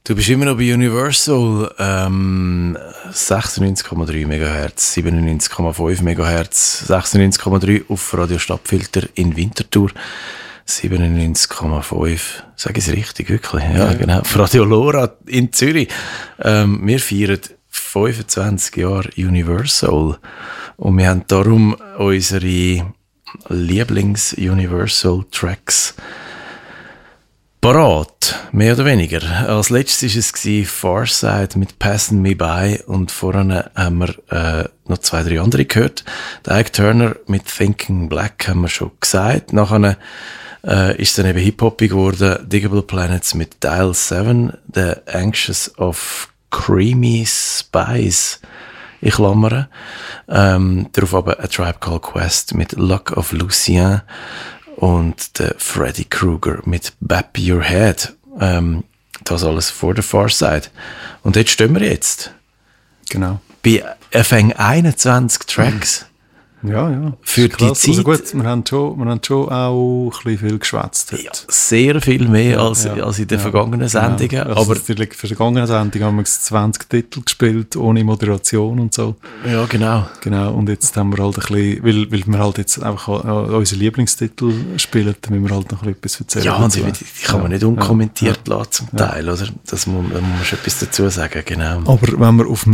Du bist immer noch bei Universal, 96,3 MHz, 97,5 MHz, 96,3 auf Radio Stadtfilter in Winterthur, 97,5, sage ich es richtig, wirklich? Ja, genau, auf Radio Lora in Zürich. Wir feiern 25 Jahre Universal und wir haben darum unsere Lieblings-Universal-Tracks parat, mehr oder weniger. Als letztes war es Farside mit Passing Me By und vorher haben wir noch 2, 3 andere gehört. Der Ike Turner mit Thinking Black haben wir schon gesagt. Nachher ist dann eben Hip-Hopig geworden. Digable Planets mit Dial 7, The Anxious of Creamy Spice. Ich klammere. Darauf aber A Tribe Called Quest mit Luck of Lucien. Und der Freddy Krueger mit Bap Your Head. Das alles vor der Farside. Und dort stehen wir jetzt. Genau. Bei fängt 21 Tracks. Ja. Für die Zeit. Also gut, wir haben schon auch ein bisschen viel geschwätzt heute. Ja, sehr viel mehr als in den vergangenen Sendungen. Genau. Aber für die vergangenen Sendungen haben wir 20 Titel gespielt, ohne Moderation und so. ja, genau. Genau, und jetzt haben wir halt ein bisschen, weil wir halt jetzt einfach unsere Lieblingstitel spielen, dann müssen wir halt noch etwas erzählen. Ja, und die kann man nicht unkommentiert lassen zum Teil, oder? Da muss man schon etwas dazu sagen, genau. Aber wenn man auf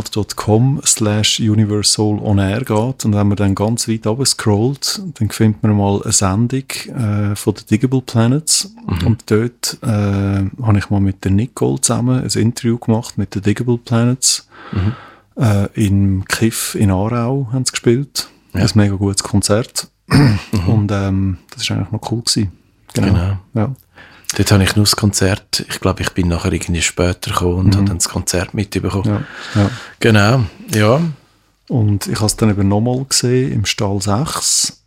mixcloud.com/universalonair geht und wenn man dann ganz weit runter scrollt, dann findet man mal eine Sendung von den Digable Planets. Und dort habe ich mal mit der Nicole zusammen ein Interview gemacht mit den Digable Planets. Im Kiff in Aarau haben sie gespielt. Ja. Ein mega gutes Konzert. Und das war eigentlich noch cool gewesen. Genau. Ja. Dort habe ich nur das Konzert, ich glaube, ich bin nachher irgendwie später gekommen und habe dann das Konzert mitbekommen. Ja. Genau, ja. Und ich habe es dann eben nochmal gesehen, im Stall 6.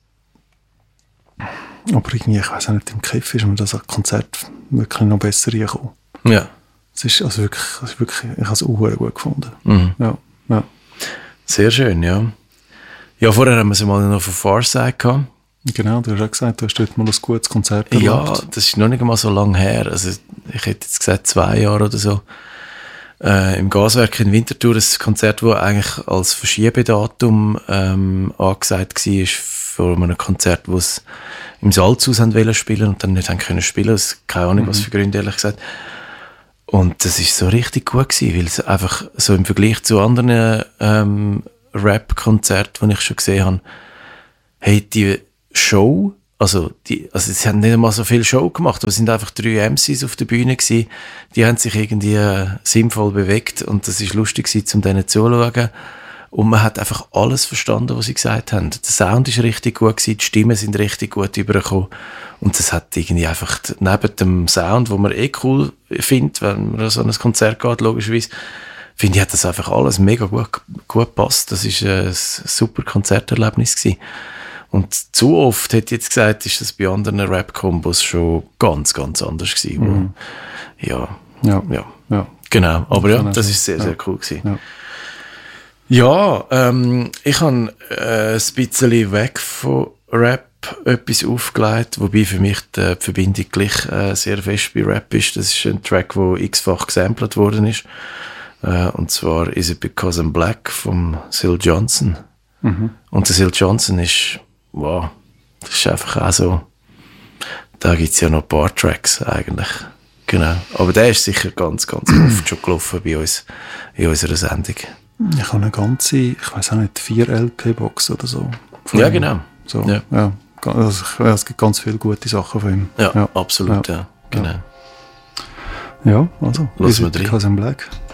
Aber irgendwie, ich weiss auch nicht, im Kiff ist mir das Konzert wirklich noch besser reingekommen. Ja. Es ist also wirklich, ich habe es auch gut gefunden. Ja. Sehr schön, ja. Ja, vorher haben wir es mal noch von Farside gehabt. Genau, du hast auch gesagt, du hast dort mal ein gutes Konzert erlebt. Ja, das ist noch nicht mal so lange her. Also, ich hätte jetzt gesagt 2 Jahre oder so. Im Gaswerk in Winterthur, ein Konzert, das eigentlich als Verschiebedatum angesagt war, vor einem Konzert, das es im Salzhaus wollten spielen und dann nicht haben können spielen. Also, keine Ahnung, was für Gründe, ehrlich gesagt. Und das ist so richtig gut gewesen, weil es einfach so im Vergleich zu anderen Rap-Konzerten, die ich schon gesehen habe, hey, die Show, also sie haben nicht einmal so viel Show gemacht, aber es sind einfach 3 MCs auf der Bühne gewesen, die haben sich irgendwie sinnvoll bewegt und das ist lustig gewesen, um denen zuzuschauen. Und man hat einfach alles verstanden, was sie gesagt haben. Der Sound ist richtig gut gewesen, die Stimmen sind richtig gut übergekommen. Und das hat irgendwie einfach, neben dem Sound, den man cool findet, wenn man an so ein Konzert geht, logischerweise, finde ich, hat das einfach alles mega gut gepasst. Das ist ein super Konzerterlebnis gewesen. Und zu oft, hätte ich jetzt gesagt, ist das bei anderen Rap-Kombos schon ganz, ganz anders gewesen. Ja. Genau. Aber ja, das ist sehr, sehr cool gewesen. Ja, ich habe ein bisschen weg von Rap etwas aufgelegt, wobei für mich die Verbindung gleich sehr fest bei Rap ist. Das ist ein Track, der x-fach gesampelt worden ist. Und zwar Is It Because I'm Black von Syl Johnson. Und der Syl Johnson ist, wow, das ist einfach auch so, da gibt es ja noch ein paar Tracks eigentlich. Genau. Aber der ist sicher ganz, ganz oft schon gelaufen bei uns in unserer Sendung. Ich habe eine ganze, ich weiß auch nicht, 4 LP-Box oder so. Ja, genau. So, ja. Also, es gibt ganz viele gute Sachen von ihm. Ja, absolut, ja. Genau. Ja, also, Lass mal Because I'm Black.